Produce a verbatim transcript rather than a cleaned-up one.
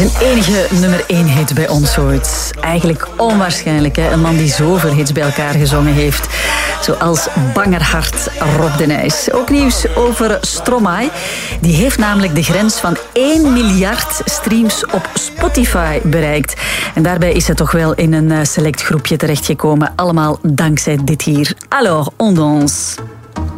Zijn enige nummer één hit bij ons ooit. Eigenlijk onwaarschijnlijk, hè? Een man die zoveel hits bij elkaar gezongen heeft. Zoals Bangerhart, Rob de Nijs. Ook nieuws over Stromae. Die heeft namelijk de grens van één miljard streams op Spotify bereikt. En daarbij is hij toch wel in een select groepje terechtgekomen. Allemaal dankzij dit hier. Alors, on danse.